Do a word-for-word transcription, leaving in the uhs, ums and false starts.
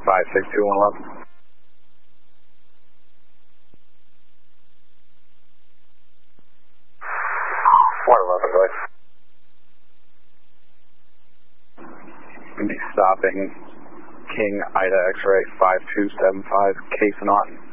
five six two one eleven. one eleven, go ahead. Be stopping King Ida X-ray five two seven five, Cape Naughton.